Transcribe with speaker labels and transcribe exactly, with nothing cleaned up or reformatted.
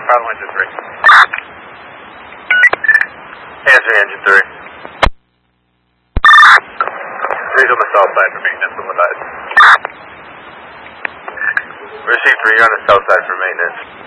Speaker 1: Problem engine three.
Speaker 2: Answering engine three. Three's on the south side for maintenance on the dive. Receive three, you're on the south side for maintenance.